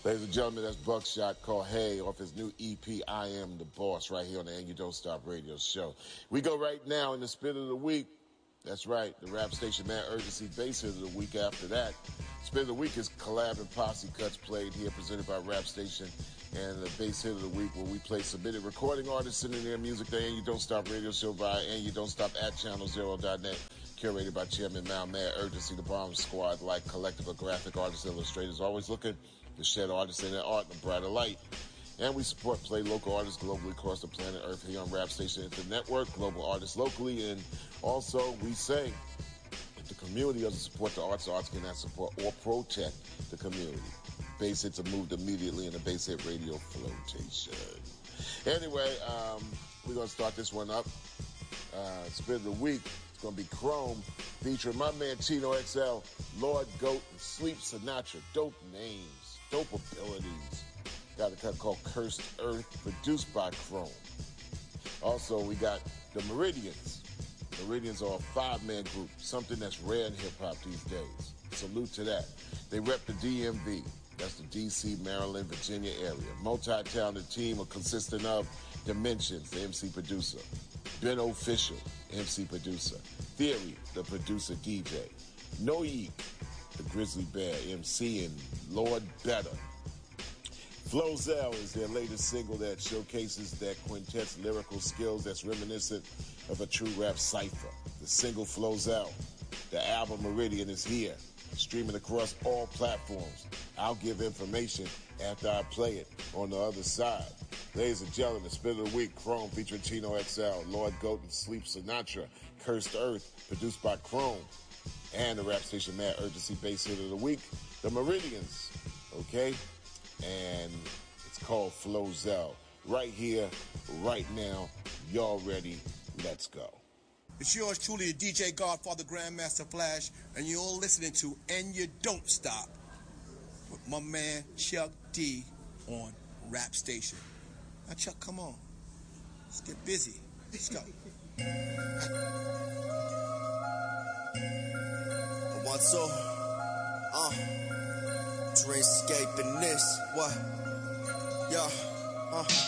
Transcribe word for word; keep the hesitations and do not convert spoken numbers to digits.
Ladies and gentlemen, that's Buckshot called Hey off his new E P, I Am the Boss, right here on the And You Don't Stop Radio Show. We go right now in the spin of the week. That's right, the rap station Mad Urgency bass hit of the week after that. Spin of the week is collab and posse cuts played here, presented by Rap Station. And the bass hit of the week where we play submitted recording artists sending their music to And You Don't Stop Radio Show via And You Don't Stop at channel zero dot net. Curated by Chairman Mal. Mad Urgency, the bomb squad, like collective of graphic artists, illustrators, always looking to shed artists in their art in a brighter light. And we support play local artists globally across the planet Earth here on Rap Station Internet Network, global artists locally, and also we say if the community doesn't support the arts, the arts cannot support or protect the community. Bass hits are moved immediately in the Bass Hit Radio flotation. Anyway, um, we're going to start this one up. Uh, spin of the week. It's going to be Chrome, featuring my man Chino X L, Lord Goat, and Sleep Sinatra. Dope names, dope abilities. Got a cut called Cursed Earth, produced by Chrome. Also, we got the Meridians. Meridians are a five-man group, something that's rare in hip-hop these days. Salute to that. They rep the D M V. That's the D C, Maryland, Virginia area. Multi-talented team are consisting of Dimensions, the M C producer. Ben Official, M C producer. Theory, the producer D J. Noik, the Grizzly Bear, M C, and Lord Better. Flozell is their latest single that showcases that quintet's lyrical skills that's reminiscent of a true rap cipher. The single Flozell. The album Meridian is here, streaming across all platforms. I'll give information after I play it on the other side. Ladies and gentlemen, Spin of the Week, Chrome featuring Chino X L, Lord Goat and Sleep Sinatra, Cursed Earth, produced by Chrome, and the Rap Station Mad Urgency bass hit of the week, the Meridians, okay? And it's called Flozell. Right here, right now, y'all ready, let's go. It's yours truly, the D J Godfather Grandmaster Flash, and you're all listening to And You Don't Stop with my man Chuck D on Rap Station. Now, Chuck, come on. Let's get busy. Let's go. What's up? Uh, dreamscaping this. What? Yeah. Uh.